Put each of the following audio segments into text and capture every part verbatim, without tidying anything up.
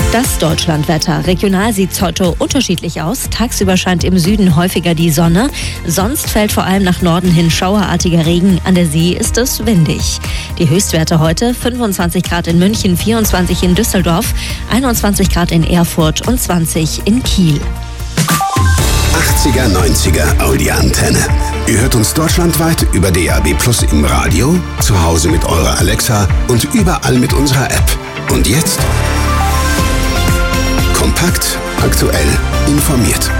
Das Deutschlandwetter. Regional sieht es heute unterschiedlich aus. Tagsüber scheint im Süden häufiger die Sonne. Sonst fällt vor allem nach Norden hin schauerartiger Regen. An der See ist es windig. Die Höchstwerte heute: fünfundzwanzig Grad in München, vierundzwanzig in Düsseldorf, einundzwanzig Grad in Erfurt und zwanzig in Kiel. achtziger, neunziger Audi-Antenne. Ihr hört uns deutschlandweit über D A B Plus im Radio, zu Hause mit eurer Alexa und überall mit unserer App. Und jetzt kompakt, aktuell, informiert.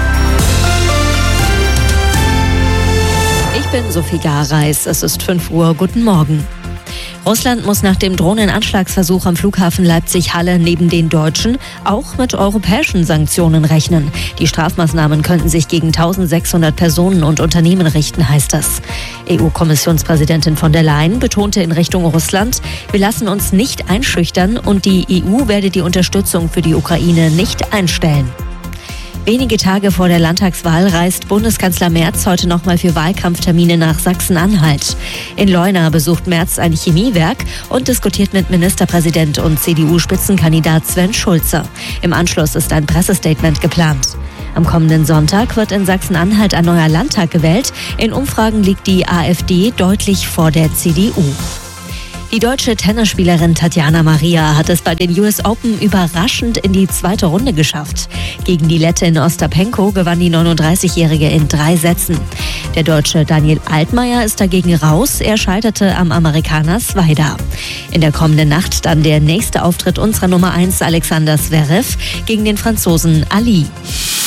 Ich bin Sophie Gareis. Es ist fünf Uhr. Guten Morgen. Russland muss nach dem Drohnenanschlagsversuch am Flughafen Leipzig-Halle neben den deutschen auch mit europäischen Sanktionen rechnen. Die Strafmaßnahmen könnten sich gegen eintausendsechshundert Personen und Unternehmen richten, heißt das. E U-Kommissionspräsidentin von der Leyen betonte in Richtung Russland: Wir lassen uns nicht einschüchtern und die E U werde die Unterstützung für die Ukraine nicht einstellen. Wenige Tage vor der Landtagswahl reist Bundeskanzler Merz heute nochmal für Wahlkampftermine nach Sachsen-Anhalt. In Leuna besucht Merz ein Chemiewerk und diskutiert mit Ministerpräsident und C D U-Spitzenkandidat Sven Schulze. Im Anschluss ist ein Pressestatement geplant. Am kommenden Sonntag wird in Sachsen-Anhalt ein neuer Landtag gewählt. In Umfragen liegt die AfD deutlich vor der C D U. Die deutsche Tennisspielerin Tatjana Maria hat es bei den U S Open überraschend in die zweite Runde geschafft. Gegen die Lettin Ostapenko gewann die neununddreißigjährige in drei Sätzen. Der Deutsche Daniel Altmaier ist dagegen raus. Er scheiterte am Amerikaner Svajda. In der kommenden Nacht dann der nächste Auftritt unserer Nummer eins Alexander Zverev gegen den Franzosen Ali.